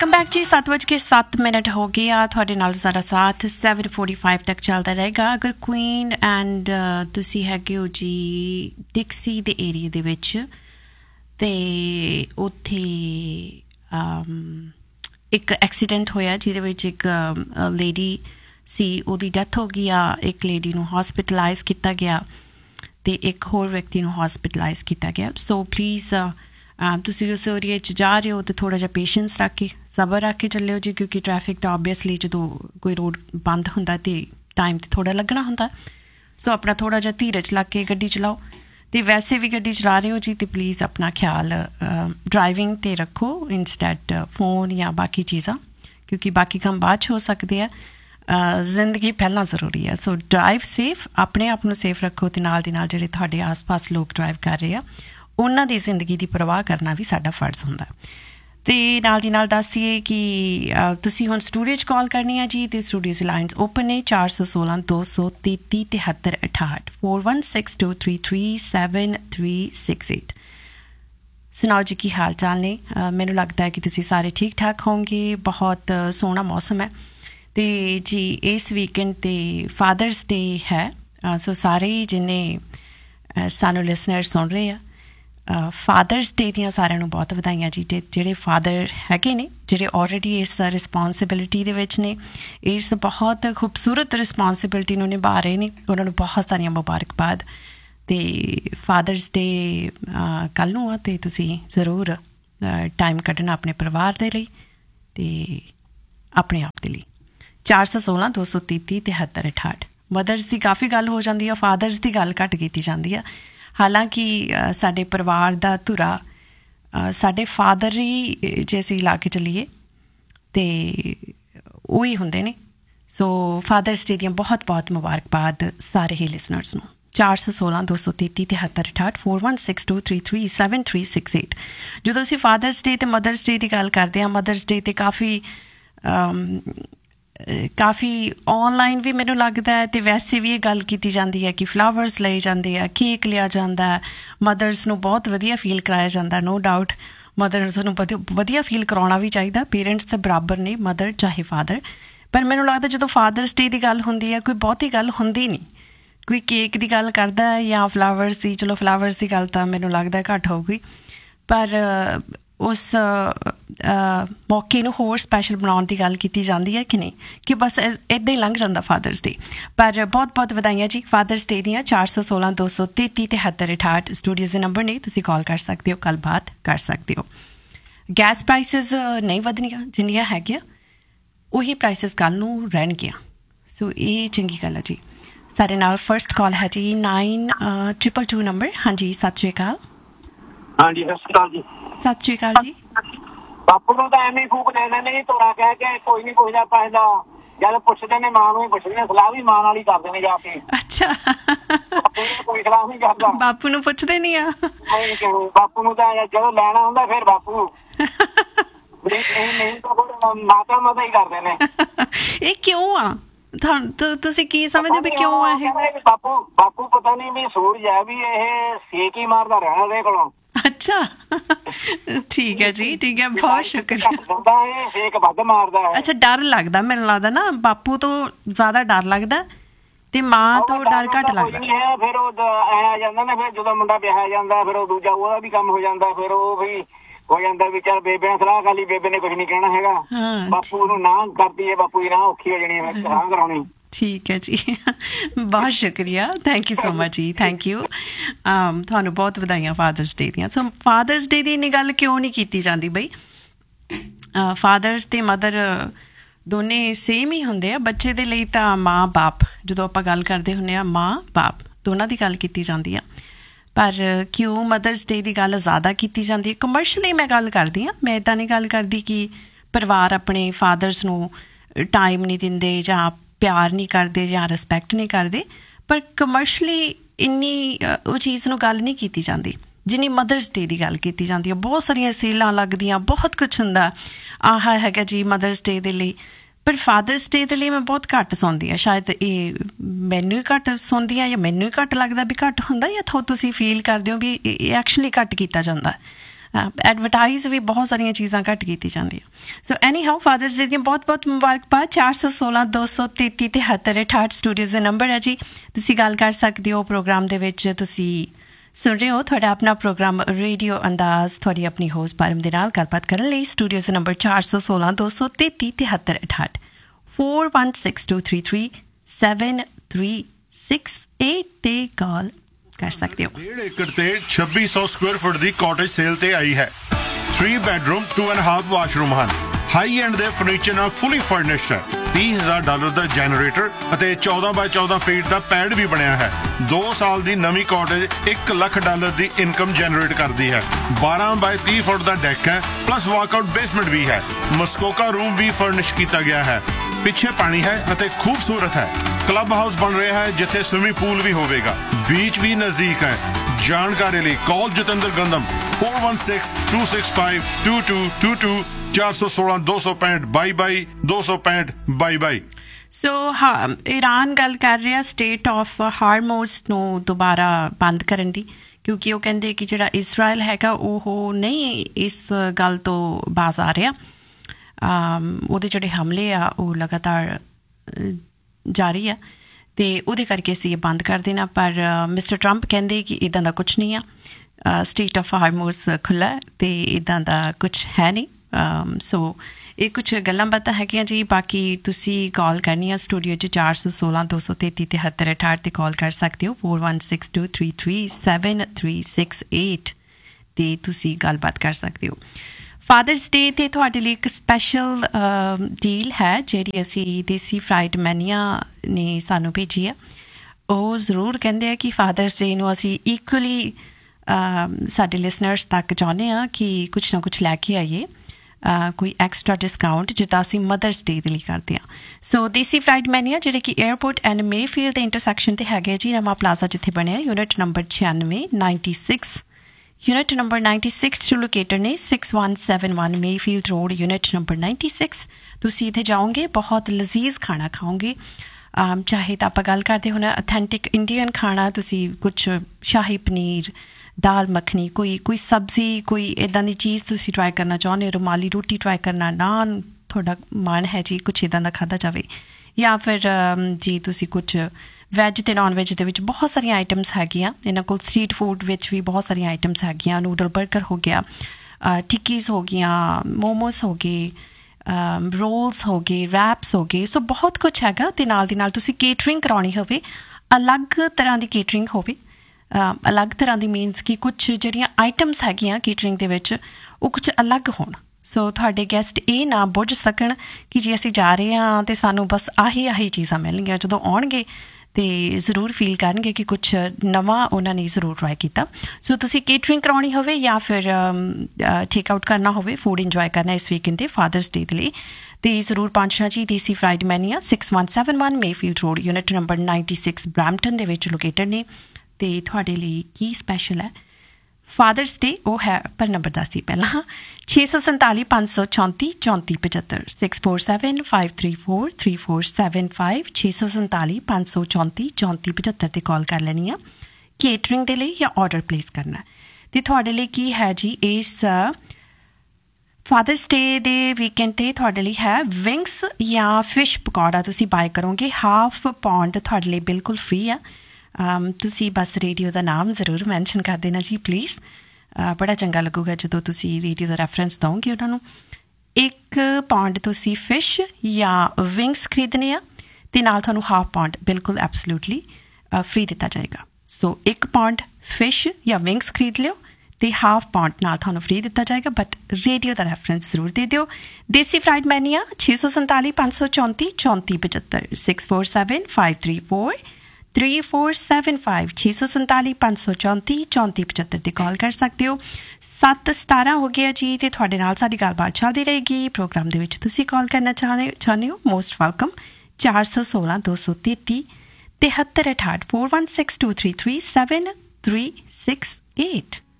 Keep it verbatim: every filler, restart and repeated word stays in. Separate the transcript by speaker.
Speaker 1: Welcome back ਜੀ। ਸੱਤ ਵੱਜ ਕੇ ਸੱਤ ਮਿੰਟ ਹੋ ਗਏ ਆ। ਤੁਹਾਡੇ ਨਾਲ ਸਾਡਾ ਸਾਥ ਸੈਵਨ ਫੋਰਟੀ ਫਾਈਵ ਤੱਕ ਚੱਲਦਾ ਰਹੇਗਾ। ਅਗਰ ਕੁਈਨ ਐਂਡ ਤੁਸੀਂ ਹੈਗੇ ਹੋ ਜੀ ਡਿਕਸੀ ਦੇ ਏਰੀਏ ਦੇ ਵਿੱਚ, ਅਤੇ ਉੱਥੇ ਇੱਕ ਐਕਸੀਡੈਂਟ ਹੋਇਆ ਜਿਹਦੇ ਵਿੱਚ ਇੱਕ ਲੇਡੀ ਸੀ, ਉਹਦੀ ਡੈਥ ਹੋ ਗਈ ਆ। ਇੱਕ ਲੇਡੀ ਨੂੰ ਹੋਸਪਿਟਲਾਈਜ਼ ਕੀਤਾ ਗਿਆ ਅਤੇ ਇੱਕ ਹੋਰ ਵਿਅਕਤੀ ਨੂੰ ਹੋਸਪਿਟਲਾਈਜ਼ ਕੀਤਾ ਗਿਆ। ਸੋ ਪਲੀਜ਼ ਤੁਸੀਂ ਉਸ ਏਰੀਏ 'ਚ ਜਾ ਰਹੇ ਹੋ ਤਾਂ ਥੋੜ੍ਹਾ ਜਿਹਾ ਪੇਸ਼ੈਂਸ ਰੱਖ ਕੇ, ਸਬਰ ਰੱਖ ਕੇ ਚੱਲਿਓ ਜੀ, ਕਿਉਂਕਿ ਟਰੈਫਿਕ ਤਾਂ ਓਬੀਅਸਲੀ ਜਦੋਂ ਕੋਈ ਰੋਡ ਬੰਦ ਹੁੰਦਾ ਅਤੇ ਟਾਈਮ ਤਾਂ ਥੋੜ੍ਹਾ ਲੱਗਣਾ ਹੁੰਦਾ। ਸੋ ਆਪਣਾ ਥੋੜ੍ਹਾ ਜਿਹਾ ਧੀਰਜ ਲੱਗ ਕੇ ਗੱਡੀ ਚਲਾਓ। ਅਤੇ ਵੈਸੇ ਵੀ ਗੱਡੀ ਚਲਾ ਰਹੇ ਹੋ ਜੀ ਅਤੇ ਪਲੀਜ਼ ਆਪਣਾ ਖਿਆਲ ਡਰਾਈਵਿੰਗ 'ਤੇ ਰੱਖੋ ਇੰਸਟੈਡ ਫੋਨ ਜਾਂ ਬਾਕੀ ਚੀਜ਼ਾਂ, ਕਿਉਂਕਿ ਬਾਕੀ ਕੰਮ ਬਾਅਦ 'ਚ ਹੋ ਸਕਦੇ ਆ। ਜ਼ਿੰਦਗੀ ਪਹਿਲਾਂ ਜ਼ਰੂਰੀ ਹੈ। ਸੋ ਡਰਾਈਵ ਸੇਫ, ਆਪਣੇ ਆਪ ਨੂੰ ਸੇਫ ਰੱਖੋ ਅਤੇ ਨਾਲ ਦੀ ਨਾਲ ਜਿਹੜੇ ਤੁਹਾਡੇ ਆਸ ਪਾਸ ਲੋਕ ਡਰਾਈਵ ਕਰ ਰਹੇ ਆ ਉਹਨਾਂ ਦੀ ਜ਼ਿੰਦਗੀ ਦੀ ਪਰਵਾਹ ਕਰਨਾ ਵੀ ਸਾਡਾ ਫਰਜ਼ ਹੁੰਦਾ। ਅਤੇ ਨਾਲ ਦੀ ਨਾਲ ਦੱਸ ਦਈਏ ਕਿ ਤੁਸੀਂ ਹੁਣ ਸਟੂਡੀਓ 'ਚ ਕਾਲ ਕਰਨੀ ਆ ਜੀ, ਅਤੇ ਸਟੂਡੀਓ ਦੀ ਲਾਈਨਸ ਓਪਨ ਨੇ ਚਾਰ ਸੌ ਸੋਲਾਂ ਦੋ ਸੌ ਤੇਤੀ ਤਿਹੱਤਰ ਅਠਾਹਠ four one six two three three seven three six eight. ਸੁਣਾਓ ਜੀ ਕੀ ਹਾਲ ਚਾਲ ਨੇ? ਮੈਨੂੰ ਲੱਗਦਾ ਹੈ ਕਿ ਤੁਸੀਂ ਸਾਰੇ ਠੀਕ ਠਾਕ ਹੋਵੋਗੇ। ਬਹੁਤ ਸੋਹਣਾ ਮੌਸਮ ਹੈ ਅਤੇ ਜੀ ਇਸ ਵੀਕਐਂਡ 'ਤੇ ਫਾਦਰਸ ਡੇ ਹੈ। ਸੋ ਸਾਰੇ ਜਿੰਨੇ ਸਾਨੂੰ ਲਿਸਨਰ ਸੁਣ ਰਹੇ ਆ, ਫਾਦਰਸ ਡੇ ਦੀਆਂ ਸਾਰਿਆਂ ਨੂੰ ਬਹੁਤ ਵਧਾਈਆਂ ਜੀ। ਅਤੇ ਜਿਹੜੇ ਫਾਦਰ ਹੈਗੇ ਨੇ, ਜਿਹੜੇ ਆਲਰੇਡੀ ਇਸ ਰਿਸਪੋਂਸੀਬਿਲਿਟੀ ਦੇ ਵਿੱਚ ਨੇ, ਇਸ ਬਹੁਤ ਖੂਬਸੂਰਤ ਰਿਸਪੋਂਸੀਬਿਲਿਟੀ ਨੂੰ ਨਿਭਾ ਰਹੇ ਨੇ, ਉਹਨਾਂ ਨੂੰ ਬਹੁਤ ਸਾਰੀਆਂ ਮੁਬਾਰਕਬਾਦ। ਅਤੇ ਫਾਦਰਸ ਡੇ ਕੱਲ੍ਹ ਨੂੰ ਆ ਅਤੇ ਤੁਸੀਂ ਜ਼ਰੂਰ ਟਾਈਮ ਕੱਢਣਾ ਆਪਣੇ ਪਰਿਵਾਰ ਦੇ ਲਈ ਅਤੇ ਆਪਣੇ ਆਪ ਦੇ ਲਈ। ਚਾਰ ਸੌ ਸੋਲਾਂ ਦੋ ਸੌ ਤੇਤੀ ਤਿਹੱਤਰ ਅਠਾਹਠ। ਮਦਰਸ ਦੀ ਕਾਫੀ ਗੱਲ ਹੋ ਜਾਂਦੀ ਆ, ਫਾਦਰਸ ਦੀ ਗੱਲ ਘੱਟ ਕੀਤੀ ਜਾਂਦੀ ਆ। ਹਾਲਾਂਕਿ ਸਾਡੇ ਪਰਿਵਾਰ ਦਾ ਧੁਰਾ ਸਾਡੇ ਫਾਦਰ ਹੀ ਜੇ ਅਸੀਂ ਲਾ ਕੇ ਚੱਲੀਏ ਅਤੇ ਉਹ ਹੀ ਹੁੰਦੇ ਨੇ। ਸੋ ਫਾਦਰਸ ਡੇ ਦੀਆਂ ਬਹੁਤ ਬਹੁਤ ਮੁਬਾਰਕਬਾਦ ਸਾਰੇ ਹੀ ਲਿਸਨਰਸ ਨੂੰ। ਚਾਰ ਸੌ ਸੋਲਾਂ ਦੋ ਸੌ ਤੇਤੀ ਤਿਹੱਤਰ ਅਠਾਹਠ four one six two three three seven three six eight. ਜਦੋਂ ਅਸੀਂ ਫਾਦਰਸ ਡੇ ਅਤੇ ਮਦਰਸ ਡੇ ਦੀ ਗੱਲ ਕਰਦੇ ਹਾਂ, ਮਦਰਸ ਡੇ 'ਤੇ ਕਾਫੀ ਕਾਫੀ ਔਨਲਾਈਨ ਵੀ ਮੈਨੂੰ ਲੱਗਦਾ ਹੈ ਅਤੇ ਵੈਸੇ ਵੀ ਇਹ ਗੱਲ ਕੀਤੀ ਜਾਂਦੀ ਹੈ ਕਿ ਫਲਾਵਰਸ ਲਏ ਜਾਂਦੇ ਆ, ਕੇਕ ਲਿਆ ਜਾਂਦਾ, ਮਦਰਸ ਨੂੰ ਬਹੁਤ ਵਧੀਆ ਫੀਲ ਕਰਾਇਆ ਜਾਂਦਾ। ਨੋ ਡਾਊਟ ਮਦਰਸ ਨੂੰ ਵਧੀਆ ਵਧੀਆ ਫੀਲ ਕਰਾਉਣਾ ਵੀ ਚਾਹੀਦਾ। ਪੇਰੈਂਟਸ ਤਾਂ ਬਰਾਬਰ ਨੇ, ਮਦਰ ਚਾਹੇ ਫਾਦਰ। ਪਰ ਮੈਨੂੰ ਲੱਗਦਾ ਜਦੋਂ ਫਾਦਰਸ ਡੇ ਦੀ ਗੱਲ ਹੁੰਦੀ ਹੈ ਕੋਈ ਬਹੁਤੀ ਗੱਲ ਹੁੰਦੀ ਨਹੀਂ। ਕੋਈ ਕੇਕ ਦੀ ਗੱਲ ਕਰਦਾ ਜਾਂ ਫਲਾਵਰਸ ਦੀ, ਚਲੋ ਫਲਾਵਰਸ ਦੀ ਗੱਲ ਤਾਂ ਮੈਨੂੰ ਲੱਗਦਾ ਘੱਟ ਹੋਊਗੀ, ਪਰ ਉਸ ਮੌਕੇ ਨੂੰ ਹੋਰ ਸਪੈਸ਼ਲ ਬਣਾਉਣ ਦੀ ਗੱਲ ਕੀਤੀ ਜਾਂਦੀ ਹੈ ਕਿ ਨਹੀਂ, ਕਿ ਬਸ ਇੱਦਾਂ ਹੀ ਲੰਘ ਜਾਂਦਾ ਫਾਦਰਸ ਡੇ। ਪਰ ਬਹੁਤ ਬਹੁਤ ਵਧਾਈਆਂ ਜੀ ਫਾਦਰਸ ਡੇ ਦੀਆਂ। ਚਾਰ ਸੌ ਸੋਲਾਂ ਦੋ ਸੌ ਤੇਤੀ ਤਿਹੱਤਰ ਅਠਾਹਠ ਸਟੂਡੀਓਜ਼ ਦੇ ਨੰਬਰ ਨੇ, ਤੁਸੀਂ ਕਾਲ ਕਰ ਸਕਦੇ ਹੋ, ਗੱਲਬਾਤ ਕਰ ਸਕਦੇ ਹੋ। ਗੈਸ ਪ੍ਰਾਈਸਿਸ ਨਹੀਂ ਵਧਣੀਆਂ, ਜਿੰਨੀਆਂ ਹੈਗੀਆਂ ਉਹੀ ਪ੍ਰਾਈਸਿਸ ਕੱਲ੍ਹ ਨੂੰ ਰਹਿਣਗੀਆਂ। ਸੋ ਇਹ ਚੰਗੀ ਗੱਲ ਹੈ ਜੀ। ਸਾਡੇ ਨਾਲ ਫਸਟ ਕਾਲ ਹੈ ਜੀ ਨਾਈਨ ਟ੍ਰਿਪਲ ਟੂ ਨੰਬਰ। ਹਾਂਜੀ ਸਤਿ ਸ਼੍ਰੀ ਅਕਾਲ।
Speaker 2: ਹਾਂਜੀ ਸਤਿ ਸ਼੍ਰੀ ਅਕਾਲ ਜੀ।
Speaker 1: ਸਤਿ ਸ਼੍ਰੀ ਅਕਾਲ ਜੀ।
Speaker 2: ਬਾਪੂ ਨੂੰ ਤਾਂ ਐਵੇਂ ਫੂਕ ਲੈਣੇ ਨੇ, ਤੋੜਾ ਕਹਿ ਕੇ ਕੋਈ ਨੀ ਪੁੱਛਦਾ ਪੈਂਦਾ। ਜਦ ਪੁੱਛਦੇ ਨੇ ਮਾਂ ਨੂੰ ਹੀ ਪੁੱਛਦੇ ਨੇ, ਸਲਾਹ ਵੀ ਮਾਂ ਨਾਲ ਹੀ ਕਰਦੇ ਨੇ ਜਾ ਕੇ।
Speaker 1: ਅੱਛਾ,
Speaker 2: ਕੋਈ ਸਲਾਹ ਨਹੀਂ ਕਰਦਾ।
Speaker 1: ਬਾਪੂ ਨੂੰ ਪੁੱਛਦੇ ਨੀ ਆ?
Speaker 2: ਬਾਪੂ ਨੂੰ ਤਾਂ ਜਦੋਂ ਲੈਣਾ ਹੁੰਦਾ ਫਿਰ ਬਾਪੂ ਨਹੀਂ ਤਾਂ ਮਾਤਾ ਮਾਤਾ ਹੀ ਕਰਦੇ ਨੇ।
Speaker 1: ਇਹ ਕਿਉਂ ਆ? ਤੁਸੀਂ ਕੀ ਸਮਝਦੇ ਵੀ ਕਿਉਂ ਆ ਇਹ?
Speaker 2: ਬਾਪੂ ਬਾਪੂ ਪਤਾ ਨੀ ਵੀ ਸੂਰਜ ਹੈ ਵੀ ਇਹ ਸੇਕ ਹੀ ਮਾਰਦਾ ਰਹਿਣਾ ਇਹਦੇ ਕੋਲੋਂ। ਅੱਛਾ
Speaker 1: ਠੀਕ ਹੈ ਜੀ, ਠੀਕ ਹੈ, ਬਹੁਤ ਸ਼ੁਕਰੀਆ।
Speaker 2: ਸੇਕ ਵੱਧ ਮਾਰਦਾ ਹੈ।
Speaker 1: ਅੱਛਾ, ਡਰ ਲੱਗਦਾ ਮੈਨੂੰ ਲੱਗਦਾ ਨਾ, ਬਾਪੂ ਤੋਂ ਜ਼ਿਆਦਾ ਡਰ ਲੱਗਦਾ ਤੇ ਮਾਂ ਤੋਂ ਡਰ ਘੱਟ ਲੱਗਦਾ।
Speaker 2: ਫਿਰ ਉਹ ਐ ਆ ਜਾਂਦਾ ਨਾ, ਫਿਰ ਜਦੋਂ ਮੁੰਡਾ ਵਿਆਹਿਆ ਜਾਂਦਾ ਫਿਰ ਉਹ ਦੂਜਾ ਉਹਦਾ ਵੀ ਕੰਮ ਹੋ ਜਾਂਦਾ, ਫਿਰ ਉਹ ਵੀ ਹੋ ਜਾਂਦਾ ਵੀ ਚੱਲ ਬੇਬੇ ਨਾਲ ਸਲਾਹ ਕਰ ਲਈ, ਬੇਬੇ ਨੇ ਕੁਛ ਨੀ ਕਹਿਣਾ ਹੈਗਾ। ਬਾਪੂ ਨੂੰ ਨਾ ਕਰਦੀ ਹੈ, ਬਾਪੂ ਦੀ ਨਾ ਔਖੀ ਹੋ ਜਾਣੀ ਹੈ ਸਲਾਹ ਕਰਾਉਣੀ।
Speaker 1: ਠੀਕ ਹੈ ਜੀ, ਬਹੁਤ ਸ਼ੁਕਰੀਆ, ਥੈਂਕ ਯੂ ਸੋ ਮਚ ਜੀ, ਥੈਂਕ ਯੂ। ਤੁਹਾਨੂੰ ਬਹੁਤ ਵਧਾਈਆਂ ਫਾਦਰਸ ਡੇ ਦੀਆਂ। ਸੋ ਫਾਦਰਸ ਡੇ ਦੀ ਇੰਨੀ ਗੱਲ ਕਿਉਂ ਨਹੀਂ ਕੀਤੀ ਜਾਂਦੀ ਬਈ? ਫਾਦਰਸ ਅਤੇ ਮਦਰ ਦੋਨੇ ਸੇਮ ਹੀ ਹੁੰਦੇ ਆ ਬੱਚੇ ਦੇ ਲਈ। ਤਾਂ ਮਾਂ ਬਾਪ, ਜਦੋਂ ਆਪਾਂ ਗੱਲ ਕਰਦੇ ਹੁੰਦੇ ਹਾਂ ਮਾਂ ਬਾਪ ਦੋਨਾਂ ਦੀ ਗੱਲ ਕੀਤੀ ਜਾਂਦੀ ਆ, ਪਰ ਕਿਉਂ ਮਦਰਸ ਡੇ ਦੀ ਗੱਲ ਜ਼ਿਆਦਾ ਕੀਤੀ ਜਾਂਦੀ ਹੈ? ਕਮਰਸ਼ਲੀ ਮੈਂ ਗੱਲ ਕਰਦੀ ਹਾਂ, ਮੈਂ ਇੱਦਾਂ ਨਹੀਂ ਗੱਲ ਕਰਦੀ ਕਿ ਪਰਿਵਾਰ ਆਪਣੇ ਫਾਦਰਸ ਨੂੰ ਟਾਈਮ ਨਹੀਂ ਦਿੰਦੇ ਜਾਂ ਪਿਆਰ ਨਹੀਂ ਕਰਦੇ ਜਾਂ ਰਿਸਪੈਕਟ ਨਹੀਂ ਕਰਦੇ, ਪਰ ਕਮਰਸ਼ਲੀ ਇੰਨੀ ਉਹ ਚੀਜ਼ ਨੂੰ ਗੱਲ ਨਹੀਂ ਕੀਤੀ ਜਾਂਦੀ ਜਿੰਨੀ ਮਦਰਸ ਡੇ ਦੀ ਗੱਲ ਕੀਤੀ ਜਾਂਦੀ ਹੈ। ਬਹੁਤ ਸਾਰੀਆਂ ਸੇਲਾਂ ਲੱਗਦੀਆਂ, ਬਹੁਤ ਕੁਛ ਹੁੰਦਾ। ਆਹ ਹੈਗਾ ਜੀ ਮਦਰਸ ਡੇ ਦੇ ਲਈ, ਪਰ ਫਾਦਰਸ ਡੇ ਦੇ ਲਈ ਮੈਂ ਬਹੁਤ ਘੱਟ ਸੁਣਦੀ ਹਾਂ। ਸ਼ਾਇਦ ਇਹ ਮੈਨੂੰ ਹੀ ਘੱਟ ਸੁਣਦੀ ਹਾਂ ਜਾਂ ਮੈਨੂੰ ਹੀ ਘੱਟ ਲੱਗਦਾ ਵੀ ਘੱਟ ਹੁੰਦਾ, ਜਾਂ ਥੋ ਤੁਸੀਂ ਫੀਲ ਕਰਦੇ ਹੋ ਵੀ ਇਹ ਐਕਚੁਅਲੀ ਘੱਟ ਕੀਤਾ ਜਾਂਦਾ। ਐਡਵਰਟਾਈਜ਼ ਵੀ ਬਹੁਤ ਸਾਰੀਆਂ ਚੀਜ਼ਾਂ ਘੱਟ ਕੀਤੀ ਜਾਂਦੀਆਂ। ਸੋ ਐਨੀ ਹਾਊ ਫਾਦਰਸ ਡੇ ਦੀਆਂ ਬਹੁਤ ਬਹੁਤ ਮੁਬਾਰਕਬਾਦ। ਚਾਰ ਸੌ ਸੋਲਾਂ ਦੋ ਸੌ ਤੇਤੀ ਤਿਹੱਤਰ ਅਠਾਹਠ ਸਟੂਡੀਓਜ਼ ਦਾ ਨੰਬਰ ਹੈ ਜੀ। ਤੁਸੀਂ ਗੱਲ ਕਰ ਸਕਦੇ ਹੋ ਪ੍ਰੋਗਰਾਮ ਦੇ ਵਿੱਚ। ਤੁਸੀਂ ਸੁਣ ਰਹੇ ਹੋ ਤੁਹਾਡਾ ਆਪਣਾ ਪ੍ਰੋਗਰਾਮ ਰੇਡੀਓ ਅੰਦਾਜ਼, ਤੁਹਾਡੀ ਆਪਣੀ ਹੋਸਟ ਪਰਮ ਦੇ ਨਾਲ ਗੱਲਬਾਤ ਕਰਨ ਲਈ। ਸਟੂਡੀਓਜ਼ ਦਾ ਨੰਬਰ ਚਾਰ ਸੌ ਸੋਲਾਂ ਦੋ ਸੌ ਤੇਤੀ ਤਿਹੱਤਰ ਅਠਾਹਠ four one six two three three seven three six eight 'ਤੇ ਕਾਲ ਕਰ ਸਕਦੇ ਹੋ।
Speaker 3: ਡੇਢ ਏਕੜ ਤੇ ਛੱਬੀ ਸੌ ਸਕੁਅਰ ਫੁੱਟ ਦੀ ਕਾਟੇਜ ਸੇਲ ਤੇ ਆਈ ਹੈ। Three bedroom to and half washroom ਹਨ। ਹਾਈ ਐਂਡ ਦੇ ਫਰਨੀਚਰ ਨਾਲ ਫੁੱਲੀ ਫਰਨਿਸ਼ਡ ਹੈ। ਤੀਹ ਹਜ਼ਾਰ ਡਾਲਰ ਦਾ ਜੈਨਰੇਟਰ ਅਤੇ ਚੌਦਾਂ ਬਾਈ ਚੌਦਾਂ ਫੀਟ ਦਾ ਪੈਡ ਵੀ ਬਣਿਆ ਹੈ। ਦੋ ਸਾਲ ਦੀ ਨਵੀਂ ਕਾਟੇਜ ਇੱਕ ਲੱਖ ਡਾਲਰ ਦੀ ਇਨਕਮ ਜੈਨਰੇਟ ਕਰਦੀ ਹੈ। ਬਾਰਾਂ ਬਾਈ ਤੀਹ ਫੁੱਟ ਦਾ ਡੈਕ ਹੈ, ਪਲੱਸ ਵਾਕਆਊਟ ਬੇਸਮੈਂਟ ਵੀ ਹੈ। ਮਸਕੋਕਾ ਰੂਮ ਵੀ ਫਰਨਿਸ਼ ਕੀਤਾ ਗਿਆ ਹੈ। ਪਿੱਛੇ ਪਾਣੀ ਹੈ ਅਤੇ ਖੂਬਸੂਰਤ ਹੈ। ਕਲੱਬ ਹਾਊਸ ਬਣ ਰਿਹਾ ਹੈ ਜਿੱਥੇ ਸਵਿਮਿੰਗ ਪੂਲ ਵੀ ਹੋਵੇਗਾ। ਬੀਚ ਵੀ ਨਜ਼ਦੀਕ ਹੈ। ਜਾਣਕਾਰੀ ਲਈ ਕਾਲ Jatinder ਗੰਦਮ four one six two six five two two two two ਚਾਰ ਸੌ ਸੋਲਾਂ ਦੋ ਸੌ ਪੈਂਹਠ ਬਾਈ ਬਾਈ ਦੋ ਸੌ ਪੈਂਹਠ ਬਾਈ ਬਾਈ।
Speaker 1: ਸੋ ਹਾਂ, ਈਰਾਨ ਗੱਲ ਕਰ ਰਿਹਾ ਸਟੇਟ ਆਫ ਹਾਰਮੋਜ਼ ਨੂੰ ਦੁਬਾਰਾ ਬੰਦ ਕਰਨ ਦੀ, ਕਿਉਂਕਿ ਉਹ ਕਹਿੰਦੇ ਕਿ ਜਿਹੜਾ ਇਜ਼ਰਾਈਲ ਹੈਗਾ ਉਹ ਨਹੀਂ ਇਸ ਗੱਲ ਤੋਂ ਬਾਜ਼ ਆ ਰਿਹਾ। ਉਹਦੇ ਜਿਹੜੇ ਹਮਲੇ ਆ ਉਹ ਲਗਾਤਾਰ ਜਾਰੀ ਆ ਅਤੇ ਉਹਦੇ ਕਰਕੇ ਅਸੀਂ ਇਹ ਬੰਦ ਕਰ ਦੇਣਾ। ਪਰ ਮਿਸਟਰ ਟਰੰਪ ਕਹਿੰਦੇ ਕਿ ਇੱਦਾਂ ਦਾ ਕੁਛ ਨਹੀਂ ਆ, ਸਟੇਟ ਆਫ ਹਾਰਮੋਜ਼ ਖੁੱਲ੍ਹਾ ਅਤੇ ਇੱਦਾਂ ਦਾ ਕੁਛ ਹੈ ਨਹੀਂ। ਸੋ ਇਹ ਕੁਛ ਗੱਲਾਂ ਬਾਤਾਂ ਹੈਗੀਆਂ ਜੀ। ਬਾਕੀ ਤੁਸੀਂ ਕਾਲ ਕਰਨੀ ਆ ਸਟੂਡੀਓ 'ਚ ਚਾਰ ਸੌ ਸੋਲਾਂ ਦੋ ਸੌ ਤੇਤੀ ਤਿਹੱਤਰ ਅਠਾਹਠ 'ਤੇ ਕਾਲ ਕਰ ਸਕਦੇ ਹੋ four one six two three three seven three six eight 'ਤੇ ਤੁਸੀਂ ਗੱਲਬਾਤ ਕਰ ਸਕਦੇ ਹੋ। ਫਾਦਰਸ ਡੇ 'ਤੇ ਤੁਹਾਡੇ ਲਈ ਇੱਕ ਸਪੈਸ਼ਲ ਡੀਲ ਹੈ ਜਿਹੜੀ ਅਸੀਂ ਦੇਸੀ ਫਰਾਈਡ ਮੈਨੀਆ ਨੇ ਸਾਨੂੰ ਭੇਜੀ ਆ। ਉਹ ਜ਼ਰੂਰ ਕਹਿੰਦੇ ਆ ਕਿ ਫਾਦਰਸ ਡੇ ਨੂੰ ਅਸੀਂ ਇਕੁਅਲੀ ਸਾਡੇ ਲਿਸਨਰਸ ਤੱਕ ਚਾਹੁੰਦੇ ਹਾਂ ਕਿ ਕੁਛ ਨਾ ਕੁਛ ਲੈ ਕੇ ਆਈਏ, ਕੋਈ ਐਕਸਟਰਾ ਡਿਸਕਾਊਂਟ ਜਿੱਦਾਂ ਅਸੀਂ ਮਦਰਸ ਡੇ ਦੇ ਲਈ ਕਰਦੇ ਹਾਂ। ਸੋ ਦੇਸੀ ਫਰਾਈਡ ਮੈਨੀਆ ਜਿਹੜੇ ਕਿ ਏਅਰਪੋਰਟ ਐਂਡ ਮੇਫੀਲਡ ਦੇ ਇੰਟਰਸੈਕਸ਼ਨ 'ਤੇ ਹੈਗੇ ਜੀ, ਨਵਾਂ ਪਲਾਜ਼ਾ ਜਿੱਥੇ ਬਣਿਆ, ਯੂਨਿਟ ਨੰਬਰ ਛਿਆਨਵੇਂ ninety six unit number ninety six 'ਚ ਲੋਕੇਟਡ ਨੇ। Six one seven one Mayfield road, unit number ninety six. ਤੁਸੀਂ ਇੱਥੇ ਜਾਓਗੇ, ਬਹੁਤ ਲਜ਼ੀਜ਼ ਖਾਣਾ ਖਾਓਗੇ। ਚਾਹੇ ਤਾਂ ਆਪਾਂ ਗੱਲ ਕਰਦੇ ਹੁਣ ਅਥੈਂਟਿਕ ਇੰਡੀਅਨ ਖਾਣਾ, ਤੁਸੀਂ ਕੁਛ ਸ਼ਾਹੀ ਪਨੀਰ, ਦਾਲ ਮੱਖਣੀ, ਕੋਈ ਕੋਈ ਸਬਜ਼ੀ, ਕੋਈ ਇੱਦਾਂ ਦੀ ਚੀਜ਼ ਤੁਸੀਂ ਟਰਾਈ ਕਰਨਾ ਚਾਹੁੰਦੇ ਹੋ, ਰੁਮਾਲੀ ਰੋਟੀ ਟਰਾਈ ਕਰਨਾ, ਨਾਨ ਤੁਹਾਡਾ ਮਨ ਹੈ ਜੀ ਕੁਛ ਇੱਦਾਂ ਦਾ ਖਾਧਾ ਜਾਵੇ, ਜਾਂ ਫਿਰ ਜੀ ਤੁਸੀਂ ਕੁਛ ਵੈਜ ਅਤੇ ਨਾਨ ਵੈਜ ਦੇ ਵਿੱਚ ਬਹੁਤ ਸਾਰੀਆਂ ਆਈਟਮਸ ਹੈਗੀਆਂ ਇਹਨਾਂ ਕੋਲ। ਸਟਰੀਟ ਫੂਡ ਵਿੱਚ ਵੀ ਬਹੁਤ ਸਾਰੀਆਂ ਆਈਟਮਸ ਹੈਗੀਆਂ। ਨੂਡਲ ਬਰਗਰ ਹੋ ਗਿਆ, ਟਿੱਕੀਜ਼ ਹੋ ਗਈਆਂ, ਮੋਮੋਸ ਹੋ ਗਏ, ਰੋਲਸ ਹੋ ਗਏ, ਰੈਪਸ ਹੋ ਗਏ। ਸੋ ਬਹੁਤ ਕੁਛ ਹੈਗਾ। ਅਤੇ ਨਾਲ ਦੀ ਨਾਲ ਤੁਸੀਂ ਕੇਟਰਿੰਗ ਕਰਾਉਣੀ ਹੋਵੇ, ਅਲੱਗ ਤਰ੍ਹਾਂ ਦੀ ਕੇਟਰਿੰਗ ਹੋਵੇ, ਅਲੱਗ ਤਰ੍ਹਾਂ ਦੀ ਮੀਨਸ ਕਿ ਕੁਛ ਜਿਹੜੀਆਂ ਆਈਟਮਸ ਹੈਗੀਆਂ ਕੇਟਰਿੰਗ ਦੇ ਵਿੱਚ ਉਹ ਕੁਛ ਅਲੱਗ ਹੋਣ। ਸੋ ਤੁਹਾਡੇ ਗੈਸਟ ਇਹ ਨਾ ਬੁੱਝ ਸਕਣ ਕਿ ਜੇ ਅਸੀਂ ਜਾ ਰਹੇ ਹਾਂ ਅਤੇ ਸਾਨੂੰ ਬਸ ਆਹੀ ਆਹੀ ਚੀਜ਼ਾਂ ਮਿਲਣਗੀਆਂ। ਜਦੋਂ ਆਉਣਗੇ ਅਤੇ ਜ਼ਰੂਰ ਫੀਲ ਕਰਨਗੇ ਕਿ ਕੁਛ ਨਵਾਂ ਉਹਨਾਂ ਨੇ ਜ਼ਰੂਰ ਟਰਾਈ ਕੀਤਾ। ਸੋ ਤੁਸੀਂ ਕੇਟਰਿੰਗ ਕਰਾਉਣੀ ਹੋਵੇ ਜਾਂ ਫਿਰ ਟੇਕ ਆਊਟ ਕਰਨਾ ਹੋਵੇ, ਫੂਡ ਇੰਜੋਏ ਕਰਨਾ ਇਸ ਵੀਕਐਂਡ 'ਤੇ ਫਾਦਰਸ ਡੇ ਦੇ ਲਈ, ਅਤੇ ਜ਼ਰੂਰ ਪਹੁੰਚਣਾ ਜੀ ਦੇਸੀ fried ਮੈਨੀਆ, six one seven one Mayfield road, unit number ninety six Brampton ਦੇ ਵਿੱਚ ਲੋਕੇਟਡ ਨੇ। ਅਤੇ ਤੁਹਾਡੇ ਲਈ ਕੀ ਸਪੈਸ਼ਲ ਹੈ ਫਾਦਰਸ ਡੇ ਉਹ ਹੈ, ਪਰ ਨੰਬਰ ਦੱਸ ਦੀ ਪਹਿਲਾਂ ਛੇ ਸੌ ਸੰਤਾਲੀ ਪੰਜ ਸੌ ਚੌਂਤੀ ਚੌਂਤੀ ਪਝੱਤਰ six four seven five three four three four seven five ਛੇ ਸੌ ਸੰਤਾਲੀ ਪੰਜ ਸੌ ਚੌਂਤੀ ਚੌਂਤੀ ਪਝੱਤਰ 'ਤੇ ਕਾਲ ਕਰ ਲੈਣੀ ਆ ਕੇਟਰਿੰਗ ਦੇ ਲਈ ਜਾਂ ਔਡਰ ਪਲੇਸ ਕਰਨਾ। ਅਤੇ ਤੁਹਾਡੇ ਲਈ ਕੀ ਹੈ ਜੀ ਇਸ ਫਾਦਰਸ ਡੇ ਦੇ ਵੀਕਐਂਡ 'ਤੇ ਤੁਹਾਡੇ ਲਈ ਹੈ ਵਿੰਗਸ ਜਾਂ ਫਿਸ਼ ਪਕੌੜਾ ਤੁਸੀਂ ਬਾਏ ਕਰੋਗੇ। ਹਾਫ ਪੌਂਡ ਤੁਹਾਡੇ ਲਈ ਬਿਲਕੁਲ ਫ੍ਰੀ ਆ। ਤੁਸੀਂ ਬਸ ਰੇਡੀਓ ਦਾ ਨਾਮ ਜ਼ਰੂਰ ਮੈਨਸ਼ਨ ਕਰ ਦੇਣਾ ਜੀ ਪਲੀਜ਼। ਬੜਾ ਚੰਗਾ ਲੱਗੂਗਾ ਜਦੋਂ ਤੁਸੀਂ ਰੇਡੀਓ ਦਾ ਰੈਫਰੈਂਸ ਦਿਓਗੇ ਉਹਨਾਂ ਨੂੰ। ਇੱਕ ਪੌਂਡ ਤੁਸੀਂ ਫਿਸ਼ ਜਾਂ ਵਿੰਗਸ ਖਰੀਦਣੇ ਆ ਅਤੇ ਨਾਲ ਤੁਹਾਨੂੰ ਹਾਫ ਪੌਂਡ ਬਿਲਕੁਲ ਐਬਸਲੂਟਲੀ ਫ੍ਰੀ ਦਿੱਤਾ ਜਾਏਗਾ। ਸੋ ਇੱਕ ਪੌਂਡ ਫਿਸ਼ ਜਾਂ ਵਿੰਗਸ ਖਰੀਦ ਲਿਓ ਅਤੇ ਹਾਫ ਪੌਂਡ ਨਾਲ ਤੁਹਾਨੂੰ ਫ੍ਰੀ ਦਿੱਤਾ ਜਾਏਗਾ, ਬਟ ਰੇਡੀਓ ਦਾ ਰੈਫਰੈਂਸ ਜ਼ਰੂਰ ਦੇ ਦਿਓ। ਦੇਸੀ ਫਰਾਈਡ ਮੈਨੀਆ ਛੇ ਸੌ ਸੰਤਾਲੀ ਪੰਜ ਸੌ ਚੌਂਤੀ ਚੌਂਤੀ ਪਝੱਤਰ six four seven five three four three four seven five ਛੇ ਸੌ ਸੰਤਾਲੀ ਪੰਜ ਸੌ ਚੌਂਤੀ ਚੌਂਤੀ ਪਝੱਤਰ 'ਤੇ ਕਾਲ ਕਰ ਸਕਦੇ ਹੋ। ਸੱਤ ਸਤਾਰਾਂ ਹੋ ਗਿਆ ਜੀ ਅਤੇ ਤੁਹਾਡੇ ਨਾਲ ਸਾਡੀ ਗੱਲਬਾਤ ਚੱਲਦੀ ਰਹੇਗੀ। ਪ੍ਰੋਗਰਾਮ ਦੇ ਵਿੱਚ ਤੁਸੀਂ ਕਾਲ ਕਰਨਾ ਚਾਹੁੰਦੇ ਚਾਹੁੰਦੇ ਹੋ ਮੋਸਟ ਵੈਲਕਮ। ਚਾਰ ਸੌ ਸੋਲਾਂ ਦੋ ਸੌ ਤੇਤੀ ਤਿਹੱਤਰ ਅਠਾਹਠ four one six two three three seven three six eight.